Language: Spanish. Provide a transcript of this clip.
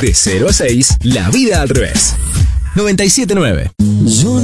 De 0 a 6, la vida al revés. 97.9.